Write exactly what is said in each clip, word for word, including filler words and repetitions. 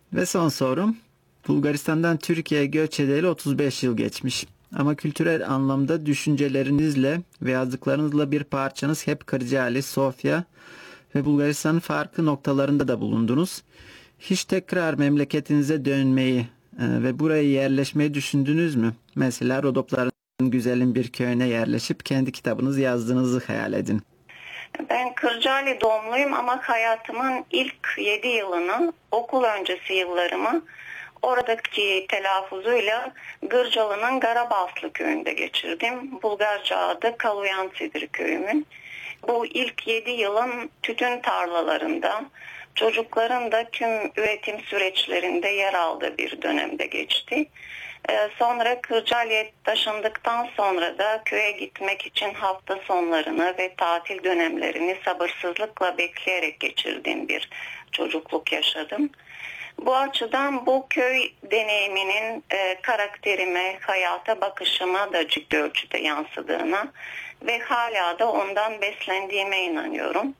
Ve son sorum. Bulgaristan'dan Türkiye'ye göç edeli otuz beş yıl geçmiş. Ama kültürel anlamda düşüncelerinizle ve yazdıklarınızla bir parçanız hep Kırcaali, Sofya ve Bulgaristan'ın farklı noktalarında da bulundunuz. Hiç tekrar memleketinize dönmeyi e, ve buraya yerleşmeyi düşündünüz mü? Mesela Rodopların güzelin bir köyüne yerleşip kendi kitabınızı yazdığınızı hayal edin. Ben Kırcaali doğumluyum ama hayatımın ilk yedi yılını, okul öncesi yıllarımı oradaki telaffuzuyla Gırcalı'nın Garabaslı köyünde geçirdim. Bulgarca adı Kaluyansidir köyümün. Bu ilk yedi yılın tütün tarlalarında, çocukların da tüm üretim süreçlerinde yer aldığı bir dönemde geçti. Ee, sonra Kırcaali'ye taşındıktan sonra da köye gitmek için hafta sonlarını ve tatil dönemlerini sabırsızlıkla bekleyerek geçirdiğim bir çocukluk yaşadım. Bu açıdan bu köy deneyiminin e, karakterime, hayata bakışıma da ciddi ölçüde yansıdığına ve hala da ondan beslendiğime inanıyorum.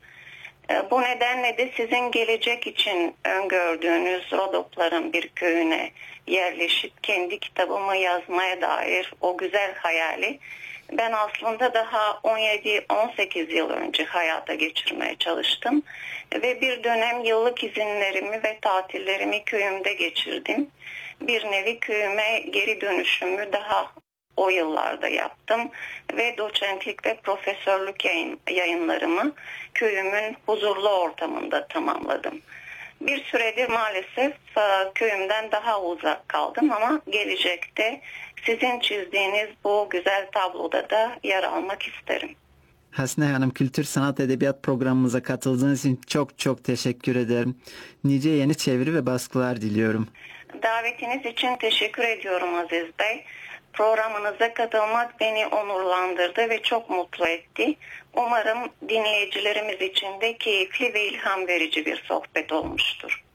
E, bu nedenle de sizin gelecek için öngördüğünüz Rodopların bir köyüne yerleşip kendi kitabımı yazmaya dair o güzel hayali ben aslında daha on yedi on sekiz yıl önce hayata geçirmeye çalıştım ve bir dönem yıllık izinlerimi ve tatillerimi köyümde geçirdim. Bir nevi köyüme geri dönüşümü daha o yıllarda yaptım ve doçentlik ve profesörlük yayın, yayınlarımı köyümün huzurlu ortamında tamamladım. Bir süredir maalesef köyümden daha uzak kaldım ama gelecekte sizin çizdiğiniz bu güzel tabloda da yer almak isterim. Hasne Hanım, Kültür Sanat Edebiyat programımıza katıldığınız için çok çok teşekkür ederim. Nice yeni çeviri ve baskılar diliyorum. Davetiniz için teşekkür ediyorum Aziz Bey. Programınıza katılmak beni onurlandırdı ve çok mutlu etti. Umarım dinleyicilerimiz için de keyifli ve ilham verici bir sohbet olmuştur.